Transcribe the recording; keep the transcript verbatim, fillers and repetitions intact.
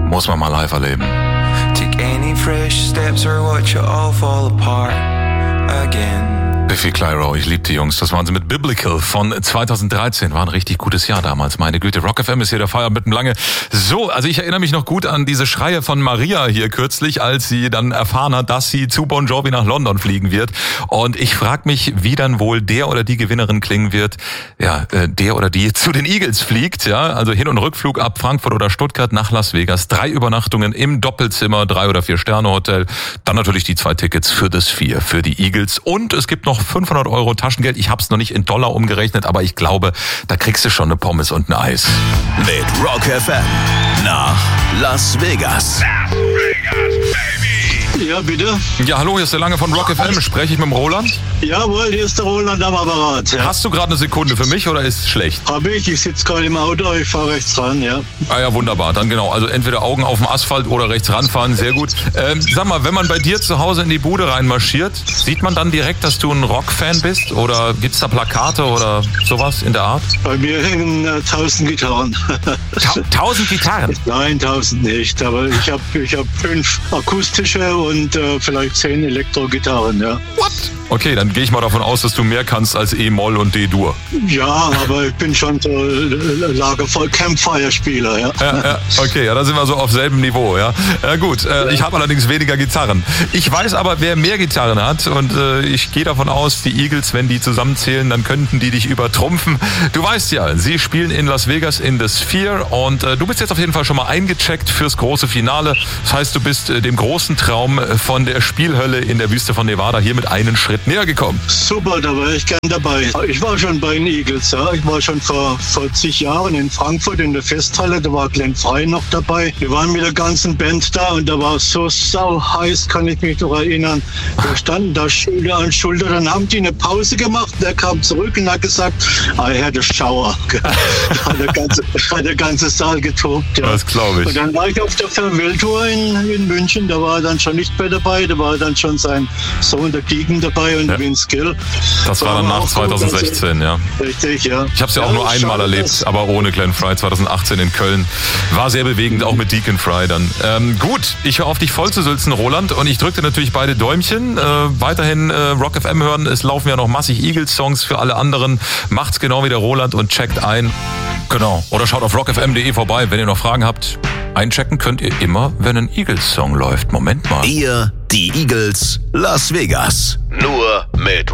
Muss man mal live erleben. Take any fresh steps or watch it all fall apart again. Biffy Clyro, ich liebe die Jungs. Das waren sie mit Biblical von zweitausenddreizehn. War ein richtig gutes Jahr damals. Meine Güte, Rock F M ist hier der Feierabend mit dem Lange. So, also ich erinnere mich noch gut an diese Schreie von Maria hier kürzlich, als sie dann erfahren hat, dass sie zu Bon Jovi nach London fliegen wird. Und ich frage mich, wie dann wohl der oder die Gewinnerin klingen wird, ja, der oder die zu den Eagles fliegt. Ja, also Hin- und Rückflug ab Frankfurt oder Stuttgart nach Las Vegas. Drei Übernachtungen im Doppelzimmer, drei oder vier Sterne Hotel. Dann natürlich die zwei Tickets für das Vier, für die Eagles. Und es gibt noch fünfhundert Euro Taschengeld. Ich habe es noch nicht in Dollar umgerechnet, aber ich glaube, da kriegst du schon eine Pommes und ein Eis. Mit Rock F M nach Las Vegas. Las Vegas, baby. Ja, bitte? Ja, hallo, hier ist der Lange von Rock F M. Spreche ich mit dem Roland? Jawohl, hier ist der Roland am Apparat. Ja. Hast du gerade eine Sekunde für mich oder ist es schlecht? Hab ich, ich sitze gerade im Auto, ich fahre rechts ran, ja. Ah ja, wunderbar. Dann genau, also entweder Augen auf dem Asphalt oder rechts ranfahren, sehr gut. Ähm, sag mal, wenn man bei dir zu Hause in die Bude reinmarschiert, sieht man dann direkt, dass du ein Rock-Fan bist? Oder gibt's da Plakate oder sowas in der Art? Bei mir hängen äh, tausend Gitarren. Ta- tausend Gitarren? Nein, tausend nicht, aber ich habe ich hab fünf akustische und äh, vielleicht zehn Elektro-Gitarren, ja. What? Okay, dann gehe ich mal davon aus, dass du mehr kannst als E-Moll und D-Dur. Ja, aber ich bin schon so äh, Lagerfeuer, Campfire-Spieler, ja. Ja, ja, okay, ja, da sind wir so auf selben Niveau, ja. Ja gut, äh, ich habe allerdings weniger Gitarren. Ich weiß aber, wer mehr Gitarren hat und äh, ich gehe davon aus, die Eagles, wenn die zusammenzählen, dann könnten die dich übertrumpfen. Du weißt ja, sie spielen in Las Vegas in The Sphere und äh, du bist jetzt auf jeden Fall schon mal eingecheckt fürs große Finale. Das heißt, du bist äh, dem großen Traum von der Spielhölle in der Wüste von Nevada hier mit einem Schritt näher gekommen. Super, da wäre ich gern dabei. Ich war schon bei den Eagles, ja. Ich war schon vor, vor zig Jahren in Frankfurt in der Festhalle, da war Glenn Frey noch dabei. Wir waren mit der ganzen Band da und da war es so sau heiß, kann ich mich noch erinnern. Wir standen da Schulter an Schulter, dann haben die eine Pause gemacht, der kam zurück und hat gesagt, I had a shower. Da hat der ganze, hat der ganze Saal getobt. Ja. Das glaube ich. Und dann war ich auf der Farewell-Tour in, in München, da war er dann schon nicht mehr dabei, da war dann schon sein Sohn, der Deacon, dabei und ja. Vince Gill. Das war dann nach zweitausendsechzehn, ja. Richtig, ja. Ich habe es ja auch ja, nur einmal schade, erlebt, aber ohne Glenn Frey zweitausendachtzehn in Köln. War sehr bewegend, auch mit Deacon Frey dann. Ähm, gut, ich höre auf dich voll zu sülzen, Roland, und ich drücke dir natürlich beide Däumchen. Äh, weiterhin äh, Rock F M hören, es laufen ja noch massig Eagles-Songs für alle anderen. Macht's genau wie der Roland und checkt ein. Genau, oder schaut auf rock f m punkt de vorbei, wenn ihr noch Fragen habt. Einchecken könnt ihr immer, wenn ein Eagles-Song läuft. Moment mal. Ihr, die Eagles, Las Vegas. Nur mit